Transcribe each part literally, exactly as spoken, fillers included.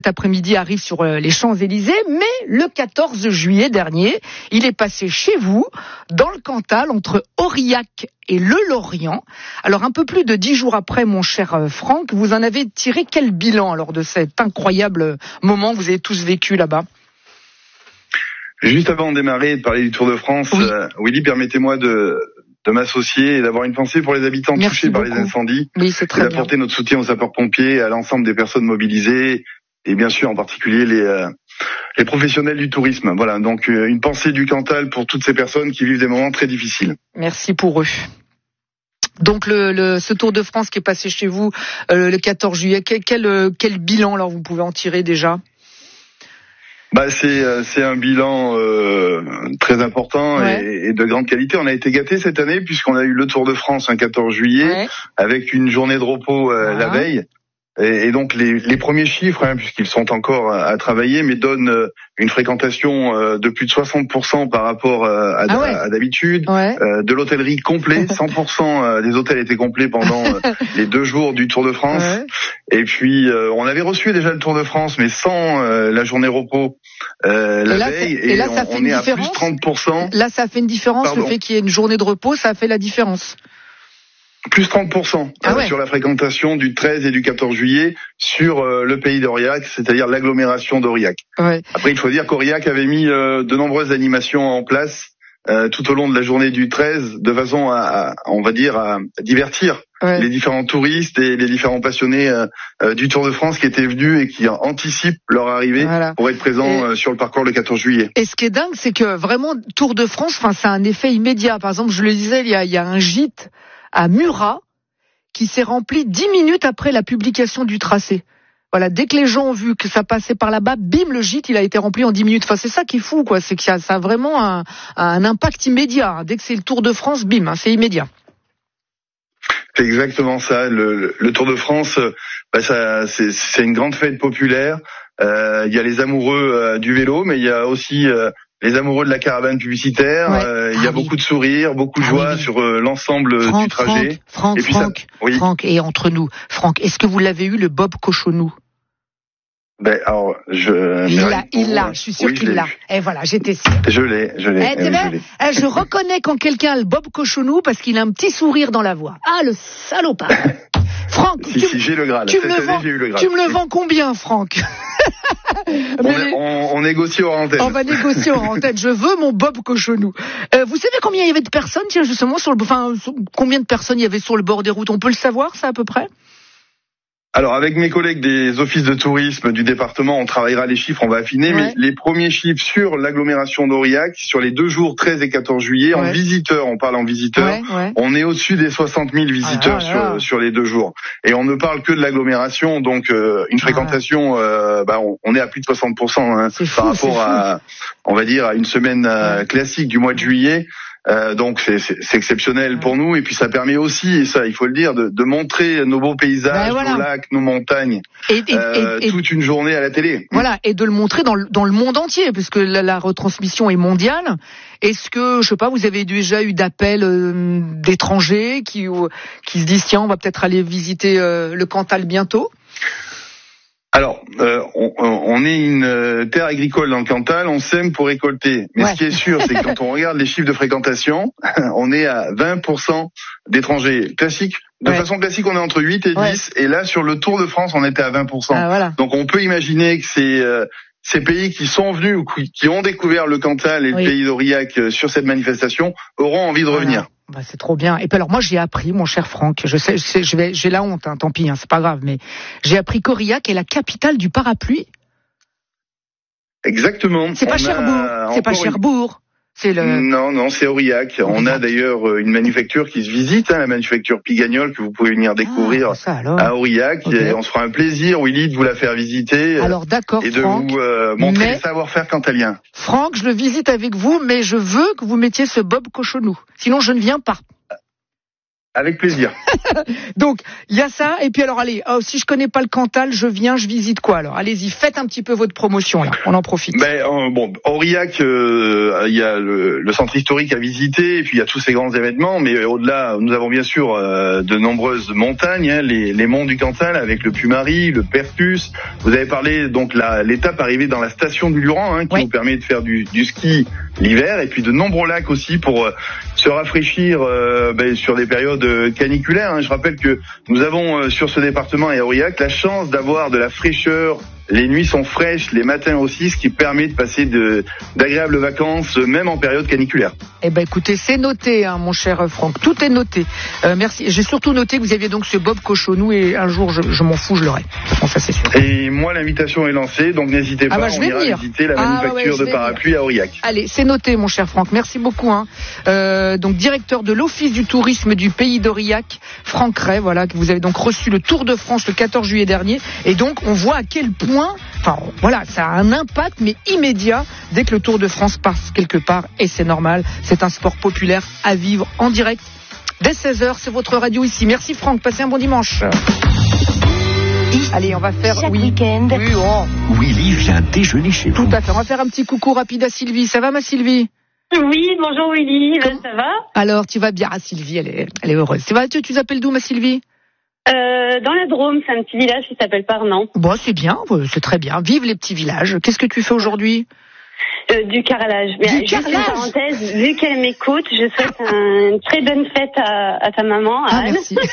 Cet après-midi arrive sur les Champs-Élysées, mais le quatorze juillet dernier, il est passé chez vous, dans le Cantal, entre Aurillac et Le Lorient. Alors un peu plus de dix jours après, mon cher Franck, vous en avez tiré quel bilan alors de cet incroyable moment que vous avez tous vécu là-bas? Juste avant de démarrer et de parler du Tour de France, oui. euh, Willy, permettez-moi de... de m'associer et d'avoir une pensée pour les habitants Merci touchés beaucoup. par les incendies. Oui, c'est très et d'apporter bien. notre soutien aux sapeurs-pompiers, à l'ensemble des personnes mobilisées et bien sûr en particulier les euh, les professionnels du tourisme. Voilà, donc euh, une pensée du Cantal pour toutes ces personnes qui vivent des moments très difficiles. Merci pour eux. Donc le, le ce Tour de France qui est passé chez vous euh, le quatorze juillet, quel, quel quel bilan alors vous pouvez en tirer déjà? Bah c'est c'est un bilan euh, très important ouais. et, et de grande qualité. On a été gâtés cette année puisqu'on a eu le Tour de France un quatorze juillet ouais. avec une journée de repos euh, ah. la veille. Et, et donc les, les premiers chiffres, hein, puisqu'ils sont encore à, à travailler, mais donnent euh, une fréquentation euh, de plus de soixante pour cent par rapport euh, à, ah ouais. à, à d'habitude, ouais. euh, de l'hôtellerie complet, cent pour cent des hôtels étaient complets pendant euh, les deux jours du Tour de France. Ouais. Et puis euh, on avait reçu déjà le Tour de France, mais sans euh, la journée repos euh, la et là, veille, et, et là, on, ça fait on une est différence. à plus trente pour cent. Là, ça fait une différence. Pardon. Le fait qu'il y ait une journée de repos, ça a fait la différence. Plus trente pour cent ah ouais. sur la fréquentation du treize et du quatorze juillet sur euh, le pays d'Aurillac, c'est-à-dire l'agglomération d'Aurillac. Ouais. Après, il faut dire qu'Aurillac avait mis euh, de nombreuses animations en place euh, tout au long de la journée du treize, de façon à, à on va dire, à divertir ouais. les différents touristes et les différents passionnés euh, euh, du Tour de France qui étaient venus et qui anticipent leur arrivée voilà. pour être présents et... euh, sur le parcours le quatorze juillet. Et ce qui est dingue, c'est que vraiment Tour de France, enfin, c'est un effet immédiat. Par exemple, je le disais, il y a, il y a un gîte à Murat, qui s'est rempli dix minutes après la publication du tracé. Voilà, dès que les gens ont vu que ça passait par là-bas, bim, le gîte, il a été rempli en dix minutes. Enfin, c'est ça qui est fou, quoi. C'est que ça, ça a vraiment un, un impact immédiat. Dès que c'est le Tour de France, bim, hein, c'est immédiat. C'est exactement ça. Le, le Tour de France, bah, ça, c'est, c'est une grande fête populaire. Euh, il y a les amoureux euh, du vélo, mais il y a aussi euh, les amoureux de la caravane publicitaire, ouais. euh, il ah, y a oui. beaucoup de sourires, beaucoup de ah, joie oui, oui. sur euh, l'ensemble Franck, du trajet. Franck, et puis Franck, ça, oui. Franck, et entre nous, Franck, est-ce que vous l'avez eu le Bob Cochonou? Ben alors, je. Il l'a, il l'a. Je suis sûr oui, qu'il l'a. Et voilà, j'étais sûre. Je l'ai, je l'ai. Eh, oui, je, l'ai. Eh, je reconnais quand quelqu'un a le Bob Cochonou parce qu'il a un petit sourire dans la voix. Ah, le salopard. Franck, si, tu, si, j'ai le Graal. Tu, Cette me, année, vends, j'ai eu le Graal. Tu me le vends combien, Franck? on, les... on, on négocie hors antenne. On va négocier hors antenne. Je veux mon Bob Cochonou. Euh, vous savez combien il y avait de personnes, tiens, justement, sur le, enfin, combien de personnes il y avait sur le bord des routes? On peut le savoir, ça, à peu près? Alors, avec mes collègues des offices de tourisme du département, on travaillera les chiffres, on va affiner, ouais. mais les premiers chiffres sur l'agglomération d'Aurillac, sur les deux jours treize et quatorze juillet, ouais. en visiteurs, on parle en visiteurs, ouais, ouais. on est au-dessus des soixante mille visiteurs ah, là, là. sur sur les deux jours. Et on ne parle que de l'agglomération, donc euh, une euh, bah, on, on est à plus de soixante pour cent hein, fou, par rapport à, on va dire, à une semaine euh, ouais. classique du mois de juillet. Euh, donc c'est, c'est, c'est exceptionnel pour nous et puis ça permet aussi, et ça il faut le dire, de, de montrer nos beaux paysages, ben voilà. nos lacs, nos montagnes, et, et, euh, et, et, toute une journée à la télé. Voilà, et de le montrer dans le, dans le monde entier, puisque la, la retransmission est mondiale. Est-ce que, je sais pas, vous avez déjà eu d'appels euh, d'étrangers qui, euh, qui se disent tiens, on va peut-être aller visiter euh, le Cantal bientôt? Alors, euh, on, on est une terre agricole dans le Cantal, on sème pour récolter. Mais ouais. ce qui est sûr, c'est que quand on regarde les chiffres de fréquentation, on est à vingt pour cent d'étrangers classiques. De ouais. façon classique, on est entre huit et dix. Ouais. Et là, sur le Tour de France, on était à vingt pour cent. Ah, voilà. Donc, on peut imaginer que c'est... Euh, ces pays qui sont venus ou qui ont découvert le Cantal et oui. le pays d'Aurillac sur cette manifestation auront envie de voilà. revenir. Bah, c'est trop bien. Et puis alors moi j'ai appris, mon cher Franck, je sais, je sais, je vais, j'ai la honte, hein, tant pis, hein, c'est pas grave, mais j'ai appris qu'Aurillac est la capitale du parapluie. Exactement. C'est pas Cherbourg. C'est pas Cherbourg. C'est le... Non, non, c'est Aurillac. Aurillac. On a d'ailleurs une manufacture qui se visite, hein, la manufacture Pigagnol, que vous pouvez venir découvrir ah, ça, à Aurillac. Okay. Et on se fera un plaisir, Willy, de vous la faire visiter. Alors d'accord, et de Franck, vous euh, montrer mais... le savoir-faire cantalien. Franck, je le visite avec vous, mais je veux que vous mettiez ce Bob Cochonou. Sinon, je ne viens pas. Avec plaisir. Donc, il y a ça. Et puis alors, allez, oh, si je connais pas le Cantal, je viens, je visite quoi alors? Allez-y, faites un petit peu votre promotion là. On en profite. Ben euh, bon, Aurillac, il euh, y a le, le centre historique à visiter, et puis il y a tous ces grands événements. Mais euh, au-delà, nous avons bien sûr euh, de nombreuses montagnes, hein, les, les monts du Cantal avec le Puy-Marie, le Pertus. Vous avez parlé donc la, l'étape arrivée dans la station du Luran, hein, qui oui. vous permet de faire du, du ski l'hiver, et puis de nombreux lacs aussi pour euh, se rafraîchir euh, ben, sur des périodes caniculaires. Hein. Je rappelle que nous avons euh, sur ce département et à Aurillac la chance d'avoir de la fraîcheur. Les nuits sont fraîches, les matins aussi, ce qui permet de passer de, d'agréables vacances, même en période caniculaire. Eh ben, écoutez, c'est noté, hein, mon cher Franck. Tout est noté. Euh, merci. J'ai surtout noté que vous aviez donc ce Bob Cochonou, et un jour, je, je m'en fous, je l'aurai. Bon, ça, c'est sûr. Et moi, l'invitation est lancée, donc n'hésitez pas. Ah bah, on ira venir. visiter la ah, manufacture ouais, de parapluies à Aurillac. Allez, c'est noté, mon cher Franck. Merci beaucoup. Hein. Euh, donc, directeur de l'Office du tourisme du pays d'Aurillac, Franck Ray, voilà, que vous avez donc reçu le Tour de France le quatorze juillet dernier. Et donc, on voit à quel point Enfin, voilà, ça a un impact, mais immédiat, dès que le Tour de France passe quelque part, et c'est normal, c'est un sport populaire à vivre en direct. Dès seize heures, c'est votre radio ici. Merci Franck, passez un bon dimanche. Allez, on va faire... Chaque oui. week-end. Oui, oh. Willy vient déjeuner chez vous. Tout à fait, on va faire un petit coucou rapide à Sylvie. Ça va, ma Sylvie? Oui, bonjour Willy, ben, ça va? Alors, tu vas bien? Ah, Sylvie, elle est, elle est heureuse. Tu vas, tu, tu t'appelles d'où, ma Sylvie? Euh, dans la Drôme, c'est un petit village qui s'appelle Parnant. Bon, c'est bien, c'est très bien. Vive les petits villages. Qu'est-ce que tu fais aujourd'hui? Euh, du carrelage. Mais du juste carrelage. Une parenthèse, vu qu'elle m'écoute, je souhaite un, une très bonne fête à, à ta maman, à ah, Anne. Merci.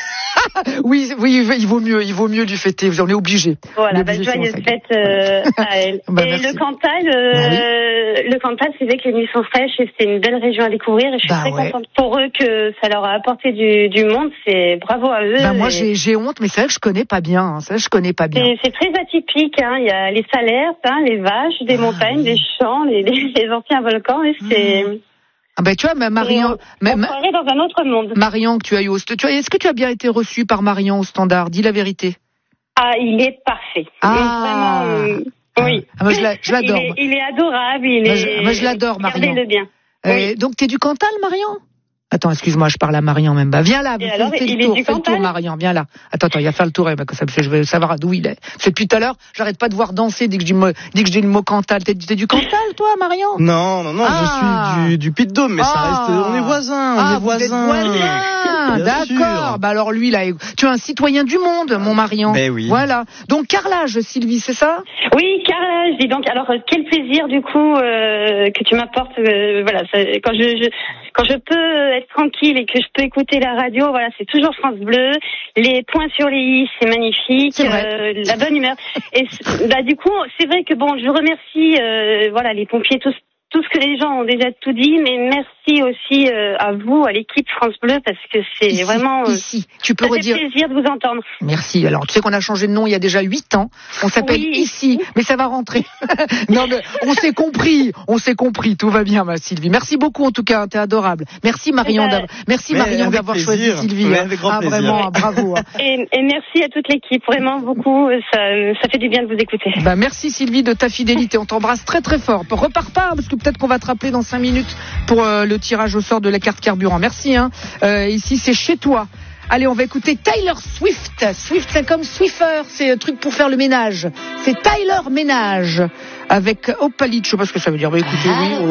oui, oui, il vaut mieux, il vaut mieux du fêter. On est obligé. Voilà, bah, joyeuse fête euh, à elle. bah, et merci. le Cantal, euh, oui. le Cantal, c'est vrai que les nuits sont fraîches et c'est une belle région à découvrir. Et je suis bah, très ouais. contente pour eux que ça leur a apporté du, du monde. C'est bravo à eux. Bah, moi, et... j'ai, j'ai honte, mais c'est vrai que je connais pas bien. Hein. C'est vrai que je connais pas bien. C'est, c'est très atypique. Hein. Il y a les salaires, hein, les vaches, des ah, montagnes, oui. des champs, les, les, les anciens volcans. Et c'est. Mmh. Ah ben tu vois, Marion, on, on croirait dans un autre monde. Marion que tu as eu au, tu vois, est-ce que tu as bien été reçue par Marion au Standard? Dis la vérité. Ah, il est parfait. Ah, il est vraiment, euh, ah. oui. Ah, moi je, la, je l'adore. Il est, il est adorable. Il moi, est. Je, moi je l'adore, Marion. Gardez-le bien. Euh, oui. Donc t'es du Cantal, Marion? Attends, excuse-moi, je parle à Marion même. Bah, viens là, fais, alors, fais, le tour, fais le tour, Marion, viens là. Attends, attends, il va faire le tour, bah, ça, je vais savoir d'où il est. Parce que depuis tout à l'heure, j'arrête pas de voir danser dès que je dis, dès que je dis le mot Cantal. T'es, t'es du Cantal, toi, Marion? Non, non, non, ah. je suis du, du Puy-de-Dôme, mais ah. ça reste, on est voisins, on ah, est voisins. Vous êtes voisins. D'accord. Sûr. Bah, alors lui, là, tu es un citoyen du monde, mon Marion. Ben oui. Voilà. Donc, carrelage, Sylvie, c'est ça? Oui, carrelage. Dis donc, alors, quel plaisir, du coup, euh, que tu m'apportes, euh, voilà, ça, quand je, je, quand je peux être tranquille et que je peux écouter la radio, voilà, c'est toujours France Bleu. Les points sur les i, c'est magnifique. C'est euh, la bonne humeur. Et bah du coup, c'est vrai que bon, je remercie, euh, voilà, les pompiers, tous, tout ce que les gens ont déjà tout dit, mais merci aussi euh, à vous, à l'équipe France Bleu, parce que c'est ici, vraiment. Euh, ici, tu peux ça redire. fait plaisir de vous entendre. Merci. Alors, tu sais qu'on a changé de nom il y a déjà huit ans. On s'appelle oui. Ici, mais ça va rentrer. Non, mais on s'est compris, on s'est compris. Tout va bien, ma Sylvie. Merci beaucoup en tout cas, t'es adorable. Merci Marion, ben, d'avoir, merci Marion d'avoir plaisir. choisi Sylvie. Mais avec grand ah plaisir. vraiment, bravo. Et, et merci à toute l'équipe, vraiment beaucoup. Ça, ça fait du bien de vous écouter. Bah merci Sylvie de ta fidélité. On t'embrasse très très fort. Repars pas parce que peut-être qu'on va te rappeler dans cinq minutes pour euh, le tirage au sort de la carte carburant. Merci. Hein. Euh, ici c'est chez toi. Allez, on va écouter Tyler Swift. Swift, c'est comme Swiffer, c'est un truc pour faire le ménage. C'est Tyler Ménage avec Opalit. Je sais pas ce que ça veut dire. Bah écoutez, oui.